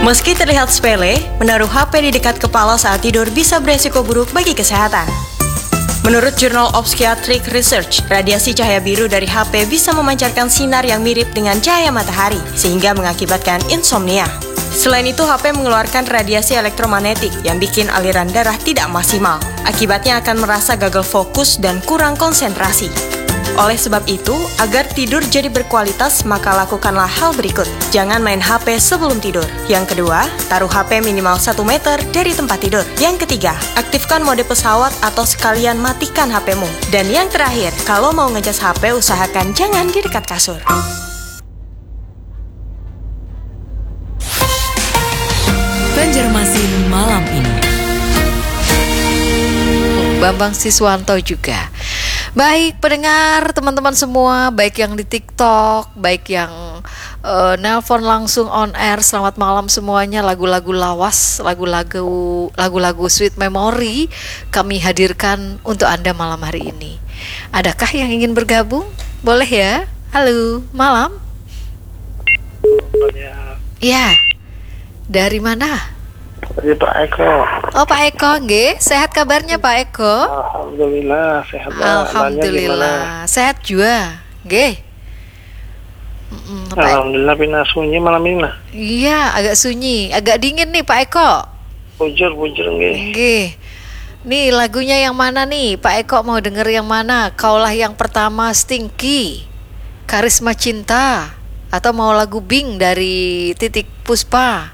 Meski terlihat sepele, menaruh HP di dekat kepala saat tidur bisa beresiko buruk bagi kesehatan. Menurut Journal of Psychiatric Research, radiasi cahaya biru dari HP bisa memancarkan sinar yang mirip dengan cahaya matahari, sehingga mengakibatkan insomnia. Selain itu, HP mengeluarkan radiasi elektromagnetik yang bikin aliran darah tidak maksimal. Akibatnya akan merasa gagal fokus dan kurang konsentrasi. Oleh sebab itu, agar tidur jadi berkualitas, maka lakukanlah hal berikut. Jangan main HP sebelum tidur. Yang kedua, taruh HP minimal 1 meter dari tempat tidur. Yang ketiga, aktifkan mode pesawat atau sekalian matikan HP-mu. Dan yang terakhir, kalau mau ngecas HP, usahakan jangan di dekat kasur. Banjarmasin malam ini. Bambang Siswanto juga. Baik pendengar, teman-teman semua, baik yang di TikTok, baik yang nelpon langsung on air, selamat malam semuanya. Lagu-lagu lawas, lagu-lagu sweet memory kami hadirkan untuk Anda malam hari ini. Adakah yang ingin bergabung? Boleh ya? Halo, malam. Ya. Dari mana? Dari Pak Eko. Oh, Pak Eko, nggih. Sehat kabarnya Pak Eko? Alhamdulillah sehat. Alhamdulillah. Sehat juga. Nggih. Alhamdulillah pina sunyi malam ini lah. Iya, agak sunyi, agak dingin nih Pak Eko. Bujur nggih. Nggih. Nih lagunya yang mana nih? Pak Eko mau denger yang mana? Kaulah yang pertama Stinky, Karisma Cinta, atau mau lagu Bing dari Titik Puspa?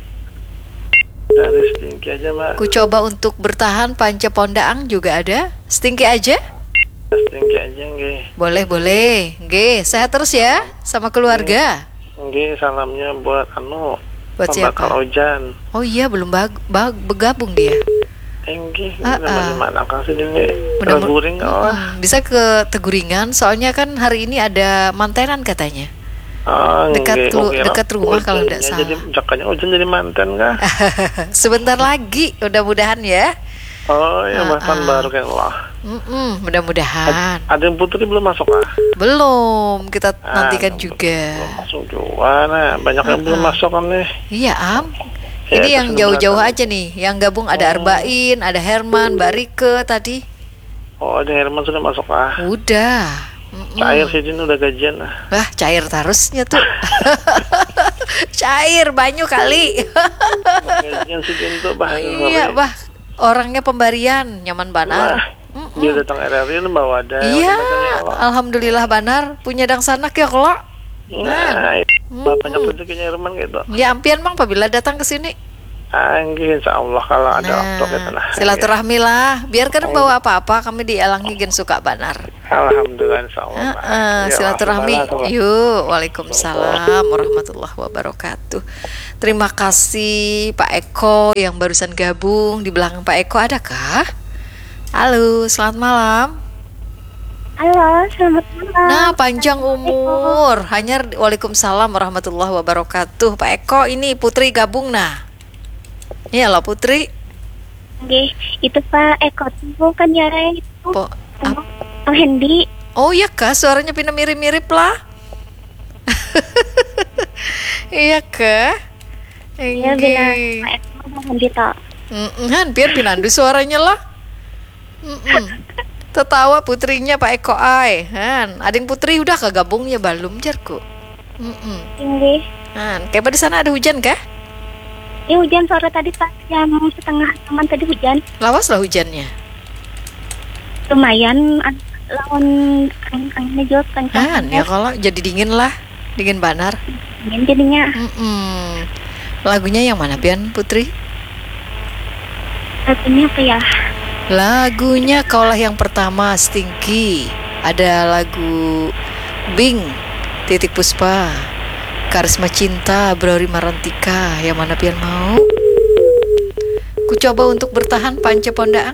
Dari Stinky aja, Mbak. Ku coba untuk bertahan, Panca Pondaang juga ada. Stinky aja? Stinky aja nggih. Boleh. Nggih, sehat terus ya sama keluarga. Nggih, salamnya buat Buat siapa? Kang Ojan. Oh iya, belum bergabung dia. Nggih, bagaimana kasih nggih. Teguring Bisa ke Teguringan, soalnya kan hari ini ada mantenan katanya. Dekat rumah kalau tidak salah. Jadi jakanya Ojan jadi mantan kah? Sebentar lagi, mudah-mudahan ya. Oh ya, mantan baru kayak Allah. Mudah-mudahan. Ada yang Putri belum masuk lah? Belum, kita nantikan juga. Belum masuk juga, banyak yang belum masuk kan nih. Iya, Ini yang jauh-jauh aja nih. Yang gabung ada Arbain, ada Herman, Mbak Rike tadi. Oh, ada Herman sudah masuk lah. Udah. Cair sih, ini udah gajian lah. Wah, cair terusnya tuh. Cair banyu kali. Gajian sih itu Iya, orangnya pemberian, nyaman banar. Dia datang RRI lu bawa ada. Iya, alhamdulillah banar punya dang sanak ya kalau. Banyak rezekinya Herman gitu. Ya ampian Bang apabila datang ke sini. Nggih, insyaallah kalau ada waktu kita lah. Silaturahmi lah, biar kan bawa apa-apa kami dialangi gen suka banar. Alhamdulillah insyaallah. Silaturahmi. Yuk, waalaikumsalam warahmatullahi wabarakatuh. Terima kasih Pak Eko yang barusan gabung. Di belakang Pak Eko adakah? Halo, selamat malam. Halo, selamat malam. Nah, panjang umur. Hanya waalaikumsalam warahmatullahi wabarakatuh. Pak Eko, ini Putri gabung nah. Iya loh Putri. Nggih, itu Pak Eko bukan ya itu. Pak Hendy. Oh iya kah, suaranya pindah mirip-mirip lah. Iya kah? Iya benar. Pak Eko Pak Hendy tak. Biar pinandu suaranya lah. Tertawa putrinya Pak Eko ai. Ading Putri udah kegabungnya belum jarku. Nggih. Kayak di sana ada hujan kah? Ya hujan sore tadi Pak, jam 5:30 tadi hujan. Lawas lah hujannya. Lumayan, lawan anginnya juga kencang. Ya kalau jadi dingin lah, dingin banar. Dingin jadinya. Lagunya yang mana Pian Putri? Lagunya apa ya? Lagunya Kaulah yang pertama Stinky. Ada lagu Bing, Titik Puspa, Karisma Cinta, Brori Marantika. Yang mana pian mau? Ku coba untuk bertahan, Panca Pondaang.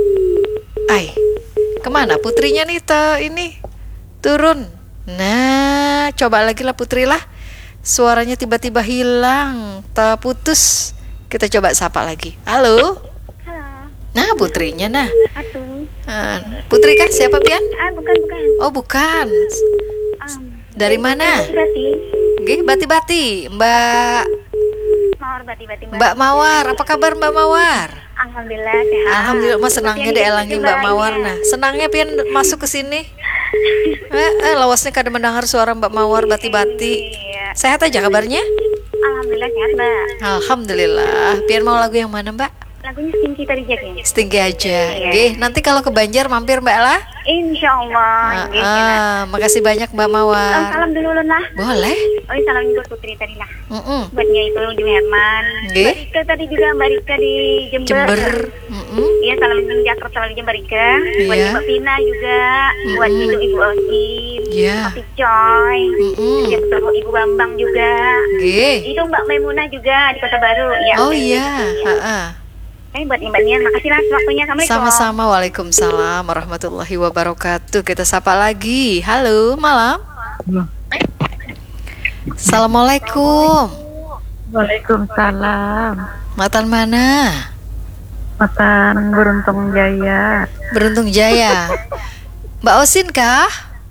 Kemana putrinya nih ini turun. Nah, coba lagi lah Putri lah. Suaranya tiba-tiba hilang, putus. Kita coba sapa lagi. Halo. Nah, putrinya nah. Putri kah? Siapa pian? Bukan. Oh, bukan. Dari mana? Bati. Bati. Mbak bati-bati Mbak Mawar, apa kabar Mbak Mawar? Alhamdulillah sehat. Alhamdulillah, mas senangnya deh elangi Mbak Mawar. Nah, senangnya pian masuk ke sini. Lawasnya kada mendengar suara Mbak Mawar bati-bati. Iya. Sehat aja kabarnya? Alhamdulillah sehat, Mbak. Alhamdulillah. Pian mau lagu yang mana, Mbak? Lagunya Stinky tadi Jack ya? Stinggi aja. Nggih, nanti kalau ke Banjar mampir Mbak lah. Insyaallah. Makasih banyak Mbak Mawar. Salam dulu ulun lah. Boleh. Oh, salam juga Putri tadi lah. Mm-mm. Buatnya itu di Herman. Nggih. Mbak Rika tadi juga, Mbak Rika di Jember. Jember. Mm-mm. Iya, salam jatuh selalu di Mbak Rika. Buat Iya. Mbak Pina juga. Buat Ibu Osim. Iya. Papi Coy. Mm-mm. Ya, betul, Ibu Bambang juga. Nggih. Itu Mbak Maimunah juga di Kota Baru. Ya, Oh iya. buat Mbak Nian, makasih lah waktunya. Assalamualaikum. Sama-sama. Waalaikumsalam warahmatullahi wabarakatuh. Kita sapa lagi. Halo, malam. Assalamualaikum. Waalaikumsalam. Matan mana? Matan Beruntung Jaya. Beruntung Jaya. Mbak Osin kah?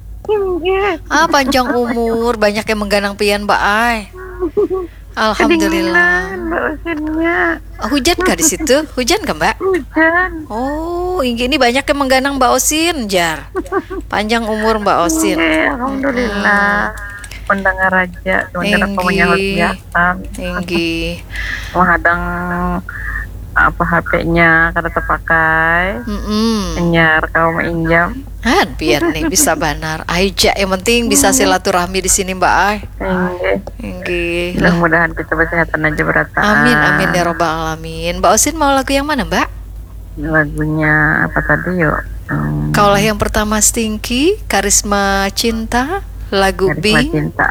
Panjang umur, banyak yang mengganang pian Mbak Ai. Alhamdulillah. Kedinginan, Mbak Osinnya. Hujan kah di situ? Hujan kah Mbak? Hujan. Oh, ini banyak yang mengganang Mbak Osin, Jar. Panjang umur Mbak Osin. Alhamdulillah. Pendengar aja, cuma menyahut biasa. Tinggi. Menghadang apa HP-nya kada terpakai. Nyar kau menginjam. Biar nih bisa benar. Aja yang penting bisa silaturahmi di sini Mbak Ai. Tinggi. Mudah-mudahan kita kesehatan aja berataan. Amin amin ya robbal alamin. Mbak Osin mau lagu yang mana Mbak? Lagunya apa tadi yuk? Kaulah yang pertama Stinky, Karisma Cinta, lagu Karisma Bing, Cinta.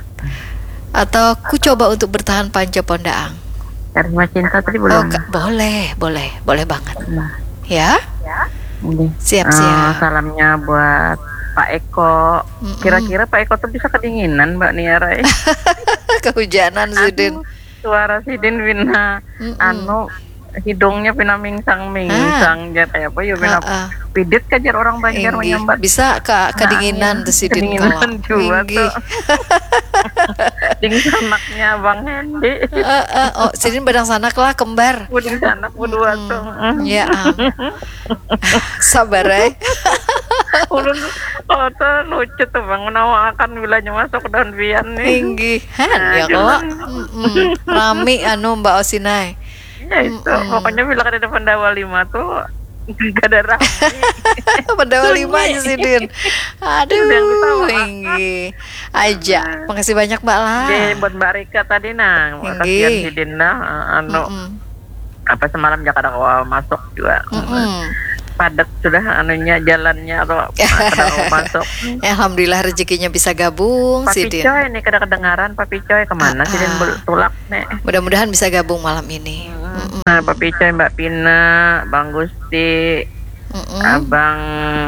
atau Ku Coba Untuk Bertahan Panca Pondaang. Karisma Cinta tadi Oh, belum. boleh banget. Ya? Oke. Siap. Salamnya buat Pak Eko. Kira-kira Pak Eko tuh bisa kedinginan Mbak Niara. Kehujanan Zudin. Suara Sidin Bina hidungnya pina mingsang jar kayak apa ya pina pidit kajar orang Banjar menyambat. Bisa kedinginan tuh Sidin kalau. Kedinginan juga tuh. Ding sanaknya Bang Hendi. Oh, Sidin badang sanak lah kembar. Ding sanak berdua tuh. Ya. Sabar ya. Ulun tuh lucu tuh Bang menawarkan bilanya masuk ke daun bian nih. Tinggi. Ya kalau rami Mbak Osinai. Ya itu pokoknya bila ada depan Dawa 5 tuh gak ada rame. Pendawa 5 aja Sidin. Aduh, tinggi. Aja. Makasih banyak Mbak lah. Buat Mbak Rika tadi makasih Sidin apa semalam Jakarta awal masuk juga. Padat sudah jalannya atau masuk. Alhamdulillah rezekinya bisa gabung Papi Sidin. Coy nih kedengaran Papi Coy kemana Sidin tulak nih. Mudah-mudahan bisa gabung malam ini. Nah, Papi Coy, Mbak Pina, Bang Gusti, Abang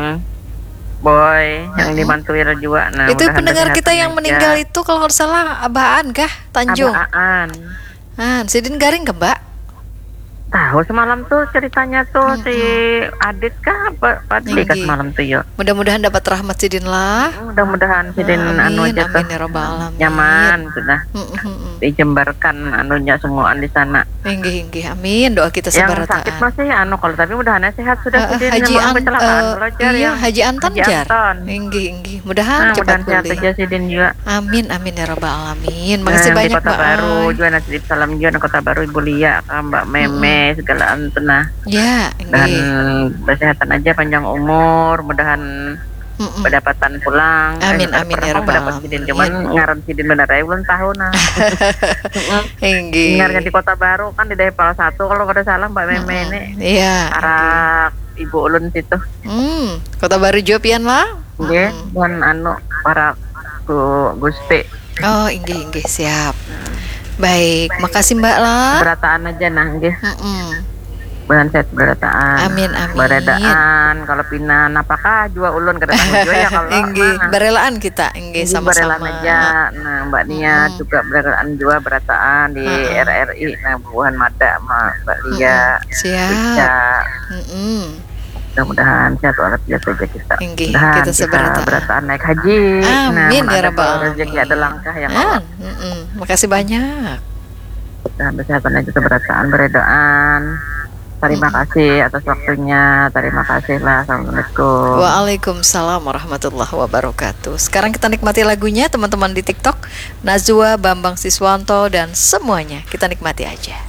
Boy yang di Mantuil juga. Nah, itu pendengar kita yang meninggal itu kalau nggak salah Abaan kah? Tanjung. Abaan. Sidin garing ke Mbak? Tahu semalam tuh ceritanya tuh si Adit kah Padli kan semalam tuh yuk. Mudah-mudahan dapat rahmat Sidin lah. Mudah-mudahan Sidin amin aja tuh ya robbal alamin. nyaman sudah dijembarkan semuaan di sana. Inggih amin, doa kita Yang sebarataan. sakit masih kalau tapi mudahan sehat sudah Sidin. Haji Haji Anton Haji Jar. Anton. Inggih mudahan cepat sehat pulih. aja Sidin juga. Amin ya robbal alamin. Makasih banyak di Kota Mbak Baru Ai. juga nanti salam juga di Kota Baru Ibu Lia, Mbak Meme segala antena. Ya, Dan kesehatan aja panjang umur, mudahan pendapatan pulang. Amin ya rabbal alamin. Sidin cuman ngaran Sidin bener aja belum tahu nah. Inggih. Ngarnya di Kota Baru kan di Daerah 1 kalau kada salah Mbak Meme ini. Iya. Arak Ibu Ulun situ. Kota Baru Jopian lah. Nggih, dan para Gusti. Oh, inggih siap. Baik, makasih Mbak lah. Berataan aja nah nggih. Bulan set berataan. Amin. Beradaan kalau pinan apakah jua ulun kada tahu jua ya kalau. Inggih, berelaan kita sama-sama. Berelaan aja. Nah, Mbak Nia juga berelaan jua berataan di RRI nah Buhan Mada sama Mbak Lia. Siap. Mudah-mudahan sehat walafiat saja kita. Inggih, Mudahan kita berataan naik haji. Amin ya rabbal alamin. Rezeki ada langkah yang Makasih banyak. dalam kesehatan itu keberatan beredaan. Terima kasih atas waktunya. Terima kasih lah. Assalamualaikum. Waalaikumsalam warahmatullahi wabarakatuh. Sekarang kita nikmati lagunya teman-teman di TikTok. Najwa, Bambang Siswanto dan semuanya. Kita nikmati aja.